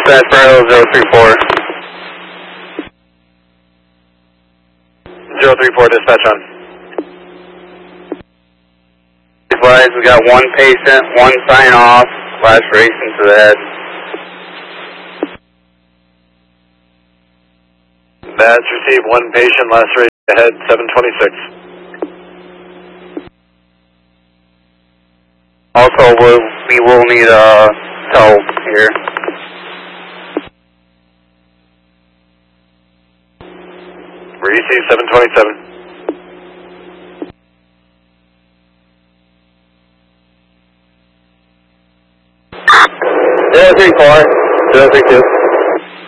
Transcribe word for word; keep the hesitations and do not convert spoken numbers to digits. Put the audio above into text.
dispatch Bravo zero three four. zero three four dispatch on. Flies, we got one patient, one sign off, laceration to the head. Badge received, one patient, laceration to the head, seven twenty-six. Also, we'll, we will need a tow here. Received, seven twenty-seven. zero three four. zero three two.